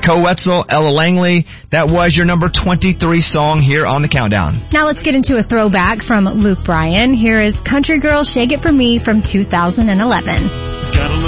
Nico Wetzel, Ella Langley. That was your number 23 song here on the Countdown. Now let's get into a throwback from Luke Bryan. Here is Country Girl, Shake It For Me from 2011.